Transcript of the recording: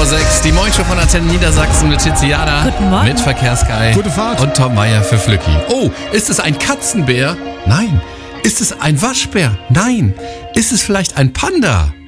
6, die Moin Show von Antenne Niedersachsen mit Tiziana. Guten Morgen. Mit Verkehrsguy. Gute Fahrt. Und Tom Meyer für Flücki. Oh, ist es ein Katzenbär? Nein. Ist es ein Waschbär? Nein. Ist es vielleicht ein Panda?